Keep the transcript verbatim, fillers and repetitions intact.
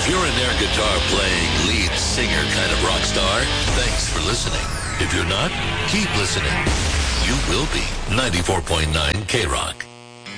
If you're an air guitar playing, lead singer kind of rock star, thanks for listening. If you're not, keep listening. You will be. ninety-four point nine K-Rock.